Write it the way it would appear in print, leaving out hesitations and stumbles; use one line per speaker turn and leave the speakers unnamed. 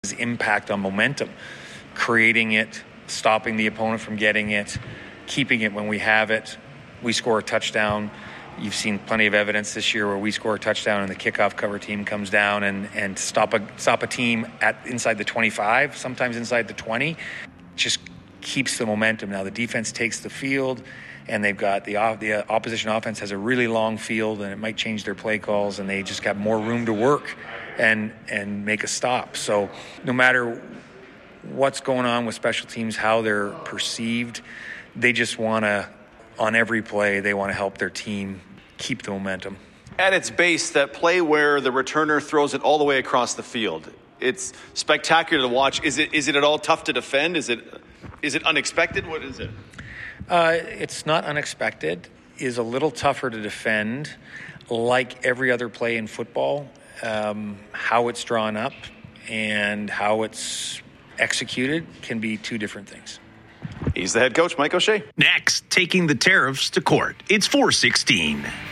His impact on momentum, creating it, stopping the opponent from getting it, keeping it when we have it. We score a touchdown. You've seen plenty of evidence this year where we score a touchdown and the kickoff cover team comes down and stop a team at inside the 25, sometimes inside the 20. Just keeps the momentum. Now the defense takes the field, and they've got the opposition offense has a really long field, and it might change their play calls, and they just got more room to work and make a stop. So no matter what's going on with special teams, how they're perceived, they just want to, on every play, they want to help their team keep the momentum.
At its base, that play where the returner throws it all the way across the field, it's spectacular to watch. Is it at all tough to defend? Is it unexpected? What is it?
It's not unexpected. Is a little tougher to defend, like every other play in football. How it's drawn up and how it's executed can be two different things.
He's the head coach, Mike O'Shea.
Next, taking the Tariffs to court. It's 4:16.